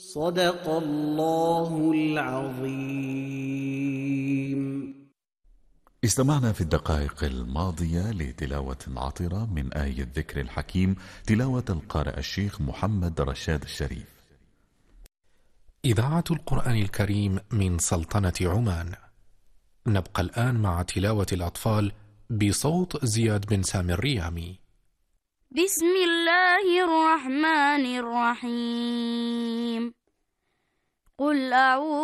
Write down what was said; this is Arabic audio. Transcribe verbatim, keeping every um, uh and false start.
صدق الله العظيم. استمعنا في الدقائق الماضية لتلاوة عطرة من آية الذكر الحكيم، تلاوة القارئ الشيخ محمد رشاد الشريف. إذاعة القرآن الكريم من سلطنة عمان. نبقى الآن مع تلاوة الأطفال بصوت زياد بن سامي الريامي. بسم الله الرحمن الرحيم. قل أعوذ